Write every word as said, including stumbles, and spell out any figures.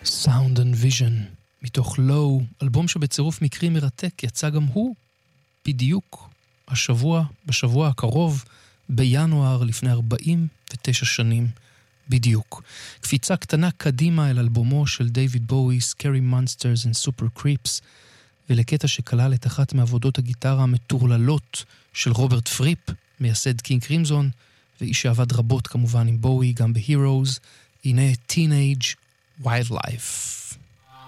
Sound and Vision, מתוך לואו, אלבום שבצירוף מקרי מרתק, יצא גם הוא בדיוק השבוע, בשבוע הקרוב, בינואר לפני ארבעים ותשע שנים בדיוק. קפיצה קטנה קדימה אל אלבומו של דיוויד בואי, Scary Monsters and Super Creeps, ולקטע שכלל את אחת מעבודות הגיטרה המטורללות של רוברט פריפ, מייסד קינג קרימזון, ואיש שעבד רבות כמובן עם בואי, גם ב-Heroes, הנה Teenage Wildlife.